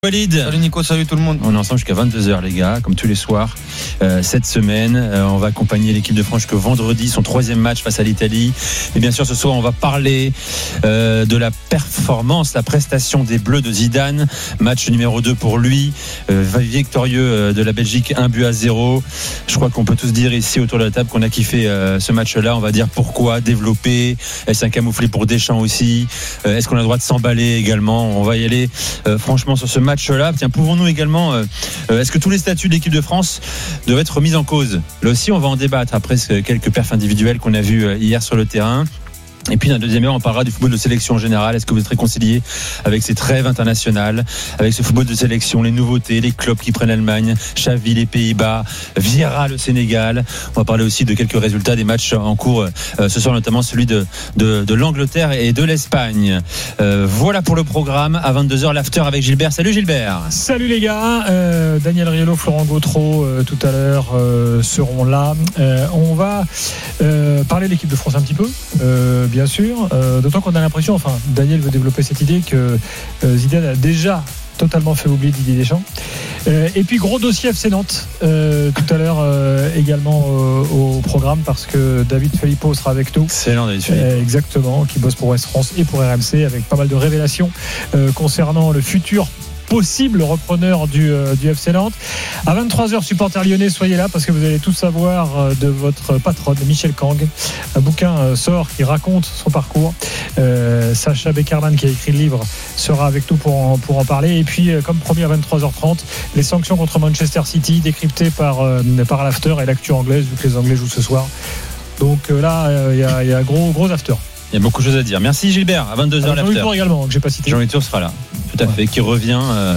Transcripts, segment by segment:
Walid. Salut Nico, salut tout le monde. On est ensemble jusqu'à 22h les gars, comme tous les soirs. Cette semaine, on va accompagner l'équipe de France jusqu'au vendredi, son 3e match face à l'Italie. Et bien sûr, ce soir, on va parler de la performance, la prestation des Bleus de Zidane. Match numéro 2 pour lui, victorieux de la Belgique, 1-0. Je crois qu'on peut tous dire ici autour de la table qu'on a kiffé ce match-là. On va dire pourquoi, développer. Est-ce un camouflet pour Deschamps aussi? Est-ce qu'on a le droit de s'emballer également? On va y aller franchement sur ce match-là. Tiens, pouvons-nous également est-ce que tous les statuts de l'équipe de France doivent être mis en cause? Là aussi, on va en débattre après quelques perfs individuels qu'on a vus hier sur le terrain. Et puis dans la deuxième heure, on parlera du football de sélection en général. Est-ce que vous êtes réconcilié avec ces trêves internationales, avec ce football de sélection, les nouveautés, les clubs qui prennent l'Allemagne, Xavi les Pays-Bas, Vieira le Sénégal? On va parler aussi de quelques résultats des matchs en cours ce soir, notamment celui de l'Angleterre et de l'Espagne. Voilà pour le programme. À 22h, l'after avec Gilbert. Salut Gilbert. Salut les gars. Daniel Riolo, Florent Gautreau tout à l'heure seront là. On va parler de l'équipe de France un petit peu. Bien sûr, d'autant qu'on a l'impression, enfin Daniel veut développer cette idée que Zidane a déjà totalement fait oublier Didier Deschamps. Et puis gros dossier FC Nantes tout à l'heure également au programme, parce que David Filippo sera avec nous. Excellent David Filippo. Exactement, qui bosse pour Ouest France et pour RMC, avec pas mal de révélations concernant le futur possible repreneur du FC Nantes. À 23h, supporters lyonnais, soyez là parce que vous allez tout savoir de votre patronne Michel Kang. Un bouquin sort qui raconte son parcours. Sacha Beckerman, qui a écrit le livre, sera avec nous pour en parler. Et puis, comme promis, à 23h30, les sanctions contre Manchester City décryptées par l'after et l'actu anglaise, vu que les Anglais jouent ce soir. Donc là, il y a gros after. Il y a beaucoup de choses à dire. Merci Gilbert. À 22h, l'after. Jean-Louis Tour également, que j'ai pas cité. Jean-Louis Tour sera là, tout à fait, qui revient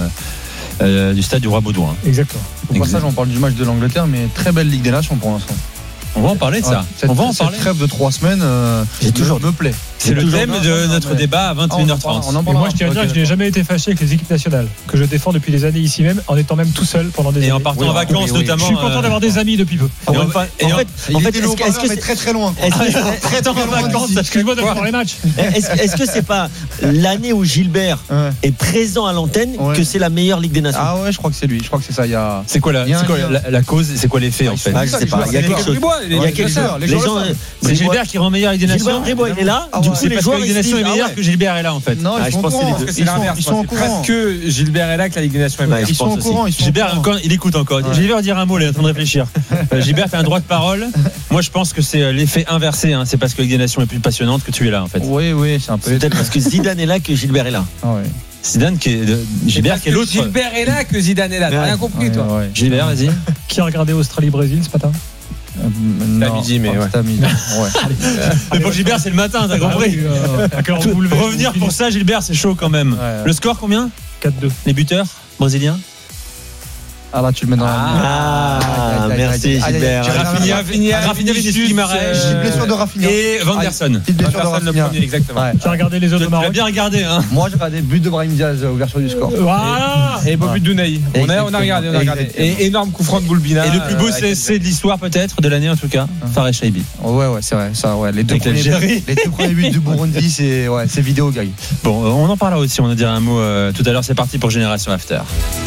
du stade du Roi Baudouin. Exactement. Au passage, on parle du match de l'Angleterre, mais très belle Ligue des Nations pour l'instant. On va en parler de ça. On va en parler. Cette trêve de 3 semaines, me plaît. C'est le thème de notre débat à 21h30. Et moi, je tiens à dire que je n'ai jamais été fâché avec les équipes nationales, que je défends depuis des années ici même, en étant même tout seul pendant des années. Et en partant en vacances notamment. Je suis content d'avoir des amis depuis peu. En fait, est-ce que c'est très très loin? Très en vacances, excuse-moi d'aller voir les matchs. Est-ce que c'est pas l'année où Gilbert est présent à l'antenne que c'est la meilleure Ligue des Nations? Ah ouais, je crois que c'est lui. Je crois que c'est ça. C'est quoi la cause? C'est quoi l'effet en fait? Je sais pas. Il y a quelque chose. Il y a quelque chose. Les gens. C'est Gilbert qui rend meilleur Ligue des Nations. Gilbert il est là. Du coup, les joueurs Ligue des Nations est meilleure que Gilbert est là en fait. Non, je pense que c'est l'inverse. Ils sont au courant. Que Gilbert est là, que la Ligue des Nations est meilleure. Ils sont au courant. Gilbert, il écoute encore. Gilbert va dire un mot, il est en train de réfléchir. Gilbert, t'as un droit de parole. Moi, je pense que c'est l'effet inversé. C'est parce que la Ligue des Nations est plus passionnante que tu es là en fait. Oui, c'est un peu. C'est peut-être parce que Zidane est là que Gilbert est là. Zidane Gilbert qui est l'autre. Gilbert est là que Zidane est là. T'as rien compris toi? Gilbert, vas-y. Qui a regardé Australie-Brésil ce matin? T'as midi, mais ouais. Mais pour Gilbert, c'est le matin, t'as compris. Revenir pour ça, Gilbert, c'est chaud quand même. Le score combien? 4-2. Les buteurs brésiliens? Ah là, tu le mets dans la. Merci Gilbert. Rafinha, Vinicius, Guimaraes, blessure de Rafinha et Van Derson. Le premier, exactement. Tu as regardé les autres au Maroc? Tu as bien regardé, hein? Moi, j'ai regardé but de Brahim Diaz, ouverture du score. Voilà. Et beau but d'Unai. On a regardé. Et énorme coup franc de Boulbina. Et le plus beau CSC de l'histoire peut-être de l'année en tout cas, Fares Chaibi. Ouais, c'est vrai. Ça, ouais. Les deux premiers buts du Burundi, c'est vidéo, gars. Bon, on en parlera aussi. On va dire un mot tout à l'heure. C'est parti pour Génération After.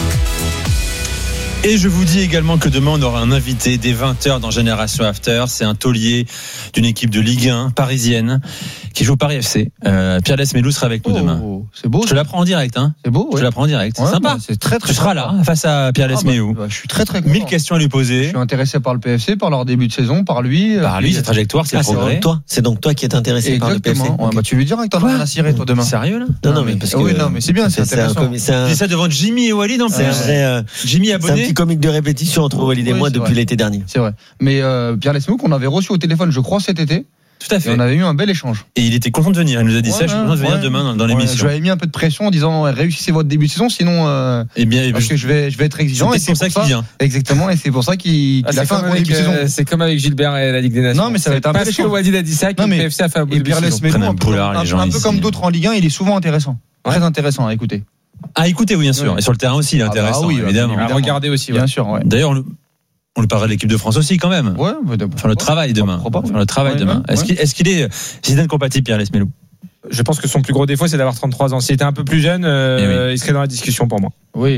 Et je vous dis également que demain on aura un invité dès 20h dans Génération After. C'est un taulier d'une équipe de Ligue 1 parisienne qui joue au Paris FC. Pierre Lesmelou sera avec nous demain. C'est beau. Je te l'apprends en direct, hein. C'est beau. Je te l'apprends en direct. C'est sympa. C'est très très. Tu seras là face à Pierre Lesmelou. Je suis très très content. 1000 questions à lui poser. Je suis intéressé par le PFC, par leur début de saison, par lui. Sa trajectoire, ses progrès. C'est donc toi qui es intéressé par le PFC. Tu lui diras que t'en as à cirer toi demain. Sérieux là? Non mais parce que. Oui, non mais c'est bien, c'est intéressant. Je dis ça devant Jimmy et Walid en plus. Jimmy abonné. C'est un petit comique de répétition entre Walid et moi depuis l'été dernier. C'est vrai. Mais Pierre Lesmelou qu'on avait reçu au téléphone, je crois, cet été. Tout à fait. Et on avait eu un bel échange. Et il était content de venir. Il nous a dit ça. Je suis content de venir demain dans l'émission. Je lui avais mis un peu de pression en disant réussissez votre début de saison, sinon. Parce que je vais être exigeant. Et c'est pour ça qu'il vient. Exactement. Et c'est pour ça qu'il a fait un bon début de saison. C'est comme avec Gilbert et la Ligue des Nations. Non, mais ça va être un bel échange. Parce que Walid a dit ça, que le PFC a fait un bon début de saison. Et Pierre Lesmelou, un peu comme d'autres en Ligue 1, il est souvent intéressant. Très intéressant à écouter. À écouter, oui, bien sûr. Et sur le terrain aussi, il est intéressant. Oui, évidemment. À regarder aussi. Bien sûr. D'ailleurs, on lui parlera de l'équipe de France aussi quand même. Ouais, faire le travail demain. Est-ce qu'il est Zidane compatible, Pierre Lesmelou? je pense que son plus gros défaut, c'est d'avoir 33 ans. S'il était un peu plus jeune, il serait dans la discussion pour moi. Oui.